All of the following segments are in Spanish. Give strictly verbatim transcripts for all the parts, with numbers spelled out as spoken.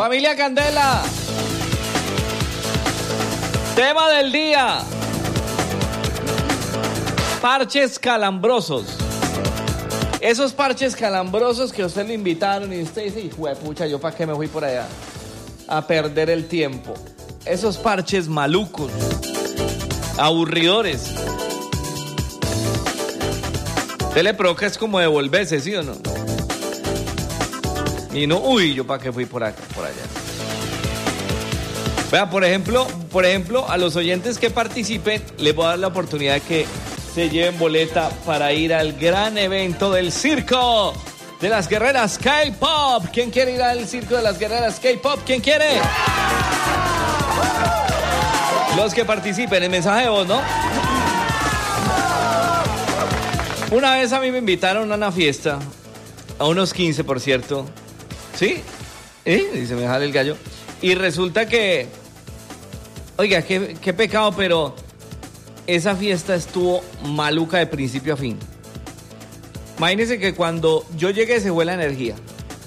Familia Candela. Tema del día. Parches calambrosos. Esos parches calambrosos que a usted le invitaron y usted dice, hijo de pucha, ¿yo para qué me fui por allá a perder el tiempo? Esos parches malucos, aburridores. Usted le provoca es como devolverse, ¿sí o no? Y no, uy, ¿yo para qué fui por acá, por allá? Vea, por ejemplo, por ejemplo, a los oyentes que participen, les voy a dar la oportunidad de que se lleven boleta para ir al gran evento del circo de las guerreras K-Pop. ¿Quién quiere ir al circo de las guerreras K-Pop? ¿Quién quiere? Los que participen, el mensaje de voz, ¿no? Una vez a mí me invitaron a una fiesta, a unos quince, por cierto. ¿Sí? ¿Eh? Y se me jala el gallo. Y resulta que, oiga, qué, qué pecado, pero esa fiesta estuvo maluca de principio a fin. Imagínense que cuando yo llegué se fue la energía.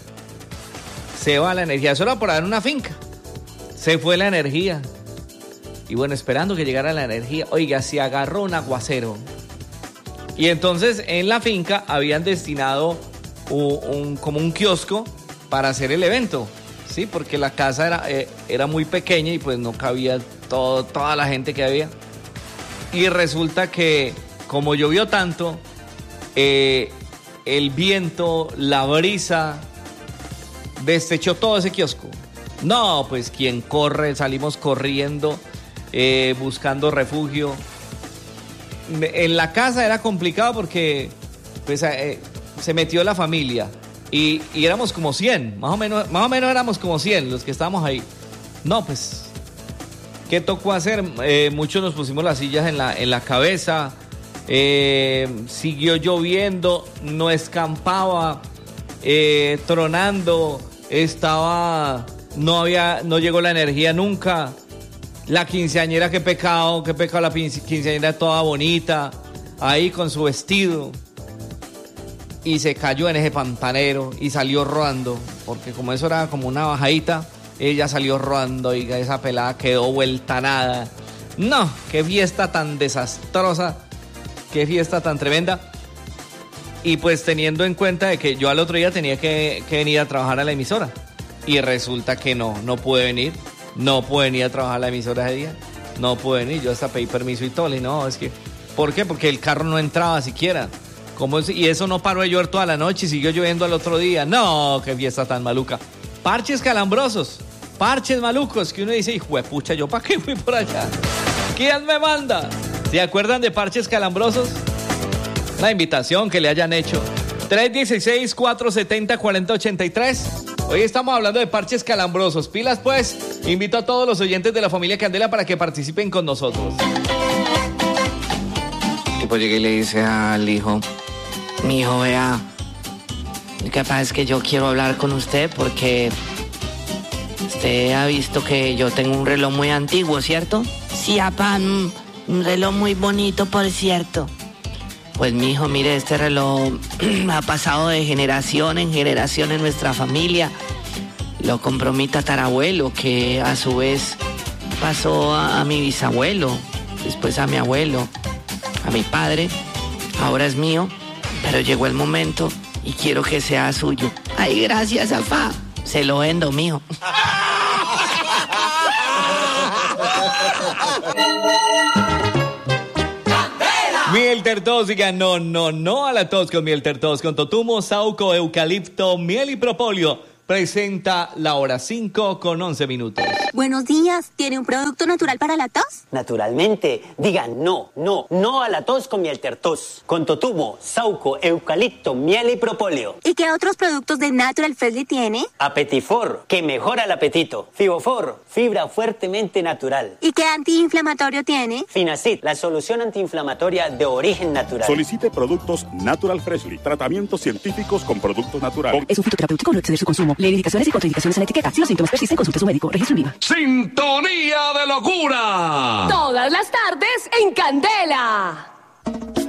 Se va la energía. Eso era por dar una finca. Se fue la energía. Y bueno, esperando que llegara la energía, oiga, se agarró un aguacero. Y entonces en la finca habían destinado un, un, como un kiosco para hacer el evento, ¿sí? Porque la casa era, eh, era muy pequeña y pues no cabía todo, toda la gente que había. Y resulta que como llovió tanto, eh, el viento, la brisa, destechó todo ese kiosco. No, pues quien corre, salimos corriendo, eh, buscando refugio. En la casa era complicado porque pues, eh, se metió la familia y, y éramos como cien, más o menos, más o menos éramos como cien los que estábamos ahí. No, pues, ¿qué tocó hacer? Eh, muchos nos pusimos las sillas en la, en la cabeza, eh, siguió lloviendo, no escampaba, eh, tronando, estaba, no había, no llegó la energía nunca. La quinceañera, qué pecado, qué pecado, la quinceañera toda bonita, ahí con su vestido. Y se cayó en ese pantanero y salió rodando, porque como eso era como una bajadita, ella salió rodando y esa pelada quedó vuelta a nada. No, qué fiesta tan desastrosa, qué fiesta tan tremenda. Y pues teniendo en cuenta de que yo al otro día tenía que, que venir a trabajar a la emisora. Y resulta que no, no pude venir. No pude venir a trabajar a la emisora ese día. No pude venir. Yo hasta pedí permiso y todo. Y no, es que... ¿Por qué? Porque el carro no entraba siquiera. ¿Cómo es? Y eso no paró de llover toda la noche y siguió lloviendo al otro día. No, qué fiesta tan maluca. Parches calambrosos. Parches malucos. Que uno dice, hijo de pucha, ¿yo para qué fui por allá? ¿Quién me manda? ¿Se acuerdan de parches calambrosos? La invitación que le hayan hecho. tres uno seis, cuatro siete cero, cuatro cero ocho tres. Hoy estamos hablando de parches calambrosos. Pilas pues, invito a todos los oyentes de la familia Candela para que participen con nosotros. Y pues llegué y le dice al hijo, mi hijo, vea, lo que pasa es que yo quiero hablar con usted porque usted ha visto que yo tengo un reloj muy antiguo, ¿cierto? Sí, papá, un, un reloj muy bonito, por cierto. Pues mi hijo, mire, este reloj ha pasado de generación en generación en nuestra familia. Lo compró mi tatarabuelo, que a su vez pasó a, a mi bisabuelo, después a mi abuelo, a mi padre. Ahora es mío, pero llegó el momento y quiero que sea suyo. Ay, gracias, papá. Se lo vendo, mijo. Miel Tertos, diga no, no, no a la tos con Miel Tertos, con totumo, sauco, eucalipto, miel y propóleo. Presenta la hora cinco con once minutos. Buenos días, ¿tiene un producto natural para la tos? Naturalmente, digan no, no, no a la tos con Miel Tertos. Con totumo, sauco, eucalipto, miel y propóleo. ¿Y qué otros productos de Natural Freshly tiene? Apetifor, que mejora el apetito. Fibofor, fibra fuertemente natural. ¿Y qué antiinflamatorio tiene? Finacid, la solución antiinflamatoria de origen natural. Solicite productos Natural Freshly, tratamientos científicos con productos naturales. Es un fitoterapéutico, no exceder su consumo. Lee indicaciones y contraindicaciones en la etiqueta. Si los síntomas persisten, consulte a su médico. Registro en Viva. ¡Sintonía de locura! Todas las tardes en Candela.